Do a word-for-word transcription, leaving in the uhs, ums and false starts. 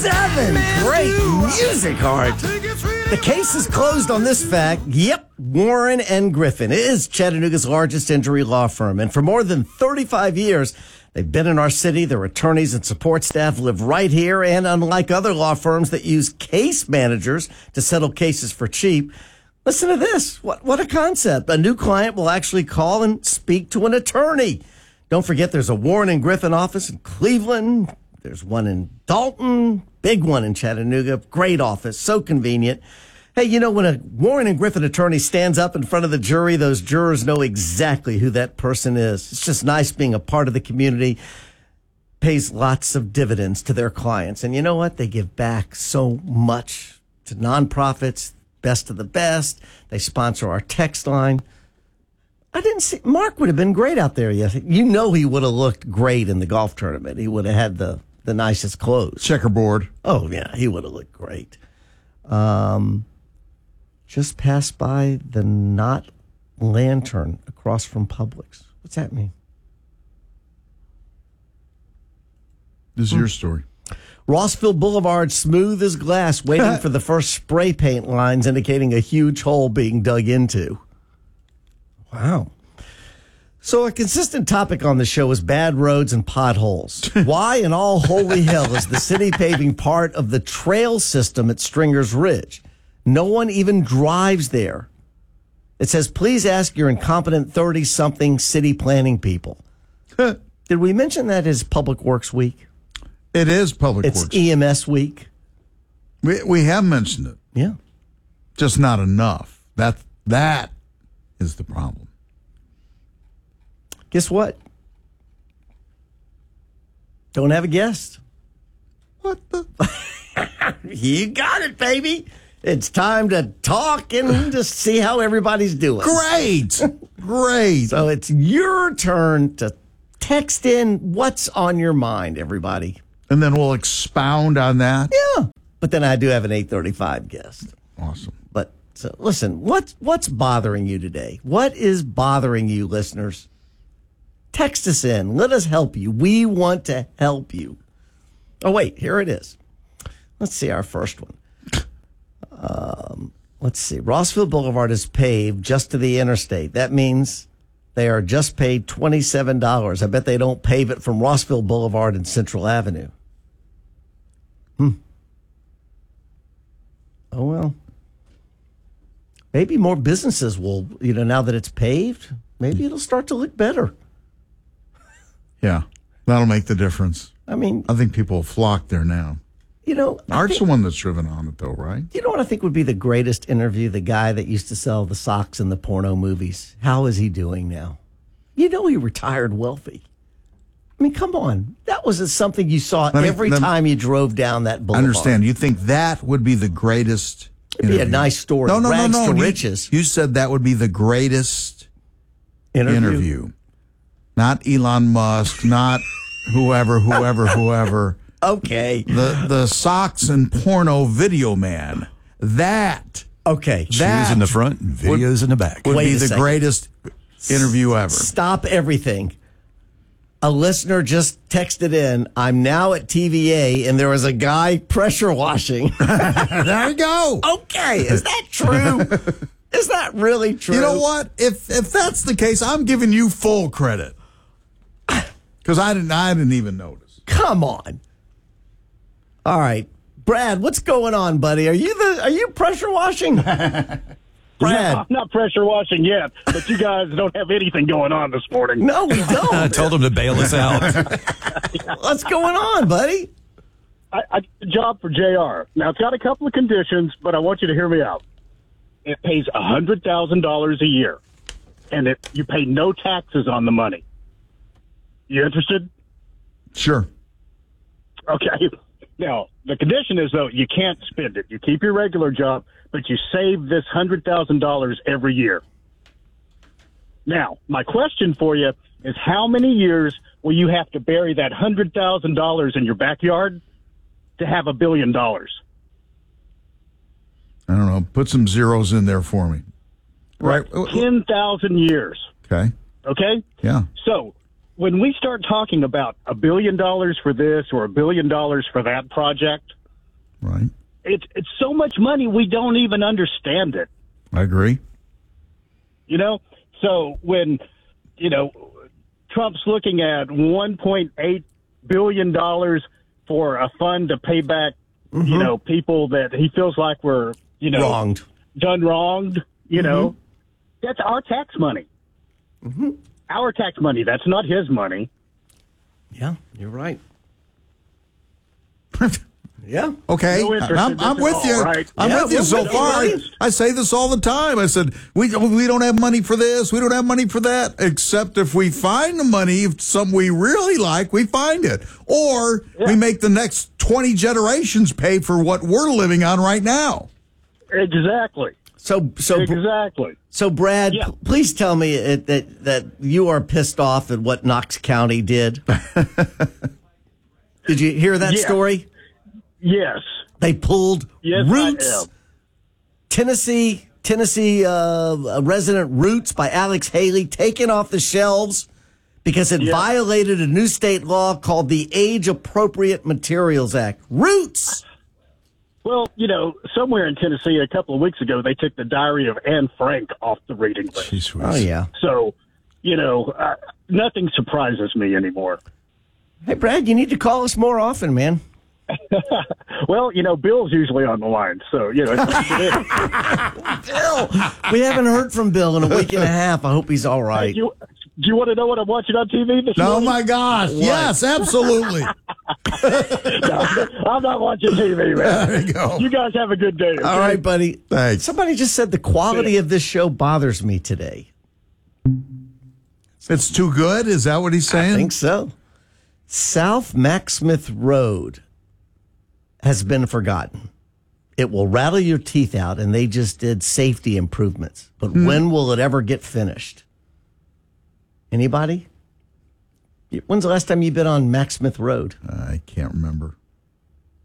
seven. Great music, Art. The case is closed on this fact. Yep, Warren and Griffin is Chattanooga's largest injury law firm. And for more than thirty-five years, they've been in our city. Their attorneys and support staff live right here. And unlike other law firms that use case managers to settle cases for cheap, listen to this. What, what a concept. A new client will actually call and speak to an attorney. Don't forget there's a Warren and Griffin office in Cleveland. There's one in Dalton, big one in Chattanooga. Great office, so convenient. Hey, you know, when a Warren and Griffin attorney stands up in front of the jury, those jurors know exactly who that person is. It's just nice being a part of the community. Pays lots of dividends to their clients. And you know what? They give back so much to nonprofits, best of the best. They sponsor our text line. I didn't see, Mark would have been great out there. Yes, you know he would have looked great in the golf tournament. He would have had the, the nicest clothes. Checkerboard. Oh, yeah, he would have looked great. Um... Just passed by the Knot Lantern across from Publix. What's that mean? This is hmm. your story. Rossville Boulevard, smooth as glass, waiting for the first spray paint lines indicating a huge hole being dug into. Wow. So a consistent topic on the show is bad roads and potholes. Why in all holy hell is the city paving part of the trail system at Stringer's Ridge? No one even drives there. It says, please ask your incompetent thirty-something city planning people. Did we mention that is Public Works Week? It is Public it's Works. It's E M S Week. We we have mentioned it. Yeah. Just not enough. That, that is the problem. Guess what? Don't have a guest. What the? You got it, baby. It's time to talk and just see how everybody's doing. Great. Great. So it's your turn to text in what's on your mind, everybody. And then we'll expound on that. Yeah. But then I do have an eight thirty-five guest. Awesome. But so listen, what's what's bothering you today? What is bothering you, listeners? Text us in. Let us help you. We want to help you. Oh, wait, here it is. Let's see our first one. Um, let's see. Rossville Boulevard is paved just to the interstate. That means they are just paid twenty-seven dollars. I bet they don't pave it from Rossville Boulevard and Central Avenue. Hmm. Oh, well. Maybe more businesses will, you know, now that it's paved, maybe it'll start to look better. Yeah, that'll make the difference. I mean, I think people will flock there now. You know, Art's think, the one that's driven on it, though, right? You know what I think would be the greatest interview? The guy that used to sell the socks in the porno movies. How is he doing now? You know, he retired wealthy. I mean, come on. That was something you saw me, every me, time you drove down that boulevard. I understand. You think that would be the greatest It'd interview. be a nice story. No, no, Rags no, no. to You, riches. you said that would be the greatest interview. interview. Not Elon Musk, not whoever, whoever, whoever. Okay. The the socks and porno video man. That. Okay. That shoes in the front and videos would, in the back. Would Wait be the second. greatest interview ever. Stop everything. A listener just texted in, I'm now at T V A, and there was a guy pressure washing. There you go. Okay. Is that true? Is that really true? You know what? If if that's the case, I'm giving you full credit. Because I didn't I didn't even notice. Come on. All right. Brad, what's going on, buddy? Are you the are you pressure washing? Brad. No, I'm not pressure washing yet, but you guys don't have anything going on this morning. No, we don't. I told him to bail us out. What's going on, buddy? I, I a job for J R. Now, it's got a couple of conditions, but I want you to hear me out. It pays one hundred thousand dollars a year, and it, you pay no taxes on the money. You interested? Sure. Okay. Now, the condition is, though, you can't spend it. You keep your regular job, but you save this one hundred thousand dollars every year. Now, my question for you is how many years will you have to bury that one hundred thousand dollars in your backyard to have a billion dollars? I don't know. Put some zeros in there for me. Right. ten thousand years. Okay. Okay? Yeah. So when we start talking about a billion dollars for this or a billion dollars for that project, Right. It's it's so much money we don't even understand it. I agree. You know, so when you know Trump's looking at one point eight billion dollars for a fund to pay back, mm-hmm. you know, people that he feels like were you know wronged, done wronged. You mm-hmm. know, that's our tax money. Mm-hmm. Our tax money. That's not his money. Yeah, you're right. Yeah. Okay. No I'm, I'm with all, you. Right? I'm yeah, with you so far. I, I say this all the time. I said, we we don't have money for this. We don't have money for that. Except if we find the money, if some we really like, we find it. Or yeah. we make the next twenty generations pay for what we're living on right now. Exactly. So, so exactly. So, Brad, yeah. p- please tell me it, that that you are pissed off at what Knox County did. Did you hear that yeah. story? Yes. They pulled yes, Roots, Tennessee, Tennessee uh, resident Roots by Alex Haley, taken off the shelves because it yeah. violated a new state law called the Age Appropriate Materials Act. Roots. Well, you know, somewhere in Tennessee a couple of weeks ago, they took the Diary of Anne Frank off the reading list. Jeez, oh, yeah. So, you know, uh, nothing surprises me anymore. Hey, Brad, you need to call us more often, man. Well, you know, Bill's usually on the line, so, you know. It's Bill! We haven't heard from Bill in a week and a half. I hope he's all right. Hey, you, do you want to know what I'm watching on T V this oh, morning? my gosh. What? Yes, absolutely. No, I'm not watching T V, man. There you go. You guys have a good day. Okay? All right, buddy. Thanks. Somebody just said the quality of this show bothers me today. It's too good? Is that what he's saying? I think so. South Macksmith Road has been forgotten. It will rattle your teeth out, and they just did safety improvements. But hmm. when will it ever get finished? Anybody? When's the last time you've been on Macksmith Road? I can't remember.